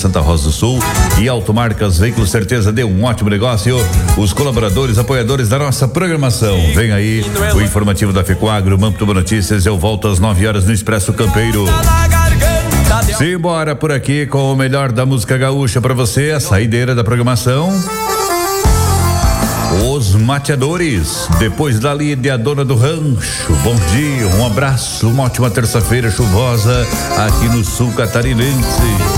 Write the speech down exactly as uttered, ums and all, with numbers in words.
Santa Rosa do Sul e Automarcas Veículos Certeza deu um ótimo negócio. Os colaboradores, apoiadores da nossa programação. Vem aí o informativo da Fecoagro, Mamtuba Notícias. Eu volto às nove horas no Expresso Campeiro. Simbora por aqui com o melhor da música gaúcha pra você, a saideira da programação. Os Mateadores, depois da Lídia, a dona do rancho. Bom dia, um abraço, uma ótima terça-feira chuvosa aqui no sul catarinense.